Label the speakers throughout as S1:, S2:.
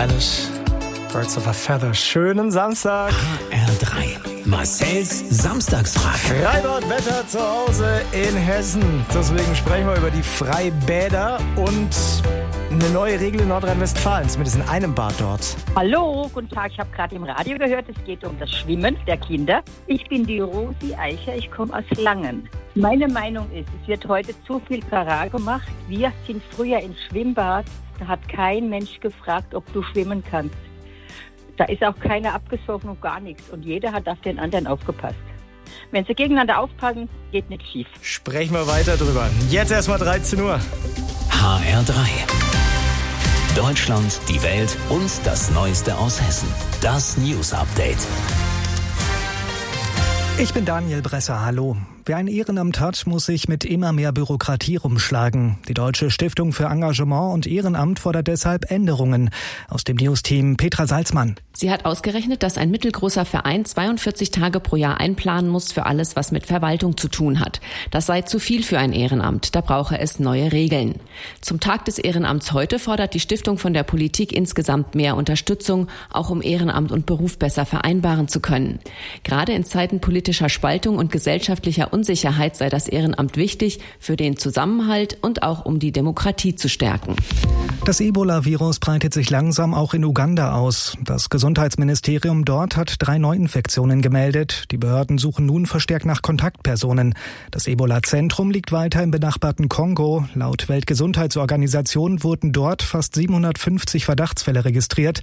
S1: Eilish, Birds of a Feather. Schönen Samstag.
S2: HR3, Marcells Samstagsfrage.
S1: Freibadwetter zu Hause in Hessen. Deswegen sprechen wir über die Freibäder und eine neue Regel in Nordrhein-Westfalen, zumindest in einem Bad dort.
S3: Hallo, guten Tag. Ich habe gerade im Radio gehört, es geht um das Schwimmen der Kinder. Ich bin die Rosi Eicher, ich komme aus Langen. Meine Meinung ist, es wird heute zu viel Trara gemacht. Wir sind früher ins Schwimmbad, da hat kein Mensch gefragt, ob du schwimmen kannst. Da ist auch keiner abgesoffen und gar nichts. Und jeder hat auf den anderen aufgepasst. Wenn sie gegeneinander aufpassen, geht nichts schief.
S1: Sprechen wir weiter drüber. Jetzt erstmal 13 Uhr.
S2: HR3. Deutschland, die Welt und das Neueste aus Hessen. Das News Update.
S4: Ich bin Daniel Bresser, hallo. Wer ein Ehrenamt hat, muss sich mit immer mehr Bürokratie rumschlagen. Die Deutsche Stiftung für Engagement und Ehrenamt fordert deshalb Änderungen. Aus dem News-Team Petra Salzmann.
S5: Sie hat ausgerechnet, dass ein mittelgroßer Verein 42 Tage pro Jahr einplanen muss für alles, was mit Verwaltung zu tun hat. Das sei zu viel für ein Ehrenamt, da brauche es neue Regeln. Zum Tag des Ehrenamts heute fordert die Stiftung von der Politik insgesamt mehr Unterstützung, auch um Ehrenamt und Beruf besser vereinbaren zu können. Gerade in Zeiten politischer Spaltung und gesellschaftlicher Unsicherheit sei das Ehrenamt wichtig für den Zusammenhalt und auch um die Demokratie zu stärken.
S4: Das Ebola-Virus breitet sich langsam auch in Uganda aus. Das Gesundheitsministerium dort hat 3 Neuinfektionen gemeldet. Die Behörden suchen nun verstärkt nach Kontaktpersonen. Das Ebola-Zentrum liegt weiter im benachbarten Kongo. Laut Weltgesundheitsorganisation wurden dort fast 750 Verdachtsfälle registriert.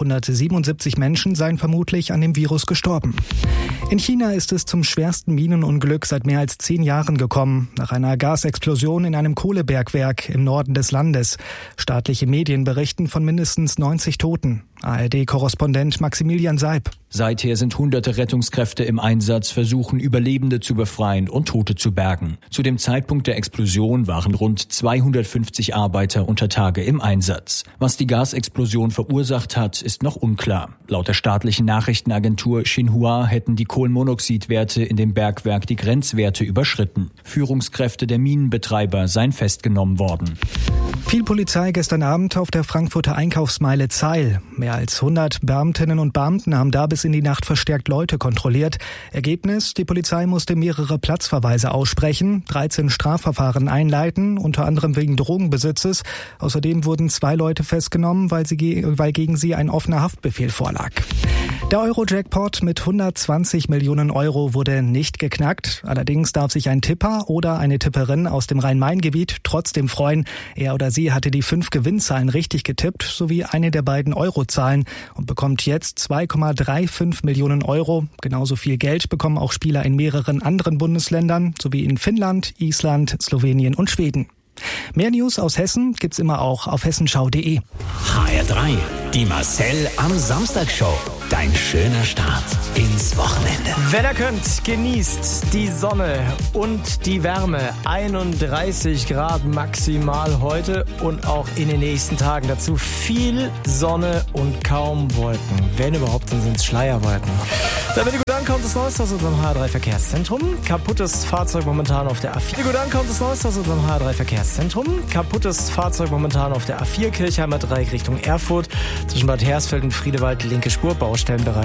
S4: 177 Menschen seien vermutlich an dem Virus gestorben. In China ist es zum schwersten Minenunglück seit mehr als 10 Jahren gekommen. Nach einer Gasexplosion in einem Kohlebergwerk im Norden des Landes. Staatliche Medien berichten von mindestens 90 Toten. ARD-Korrespondent Maximilian Seib.
S6: Seither sind hunderte Rettungskräfte im Einsatz, versuchen Überlebende zu befreien und Tote zu bergen. Zu dem Zeitpunkt der Explosion waren rund 250 Arbeiter unter Tage im Einsatz. Was die Gasexplosion verursacht hat, ist noch unklar. Laut der staatlichen Nachrichtenagentur Xinhua hätten die Kohlenmonoxidwerte in dem Bergwerk die Grenzwerte überschritten. Führungskräfte der Minenbetreiber seien festgenommen worden.
S4: Viel Polizei gestern Abend auf der Frankfurter Einkaufsmeile Zeil. Mehr als 100 Beamtinnen und Beamten haben da bis in die Nacht verstärkt Leute kontrolliert. Ergebnis: Die Polizei musste mehrere Platzverweise aussprechen, 13 Strafverfahren einleiten, unter anderem wegen Drogenbesitzes. Außerdem wurden 2 Leute festgenommen, weil gegen sie ein offener Haftbefehl vorlag. Der Euro-Jackpot mit 120 Millionen Euro wurde nicht geknackt. Allerdings darf sich ein Tipper oder eine Tipperin aus dem Rhein-Main-Gebiet trotzdem freuen. Er oder sie hatte die 5 Gewinnzahlen richtig getippt, sowie eine der beiden Eurozahlen und bekommt jetzt 2,35 Millionen Euro. Genauso viel Geld bekommen auch Spieler in mehreren anderen Bundesländern, sowie in Finnland, Island, Slowenien und Schweden. Mehr News aus Hessen gibt's immer auch auf hessenschau.de.
S2: HR3, die Marcel am Samstag-Show. Dein schöner Start ins Wochenende.
S1: Wenn ihr könnt, genießt die Sonne und die Wärme. 31 Grad maximal heute und auch in den nächsten Tagen. Dazu viel Sonne und kaum Wolken. Wenn überhaupt, dann sind es Schleierwolken. Damit ihr gut ankommt, das Neueste aus unserem HR3-Verkehrszentrum. Kaputtes Fahrzeug momentan auf der A4. Gut ankommt, das Neueste aus unserem HR3-Verkehrszentrum. Kaputtes Fahrzeug momentan auf der A4 Kirchheimer Dreieck Richtung Erfurt. Zwischen Bad Hersfeld und Friedewald, linke Spur, Baustellenbereich.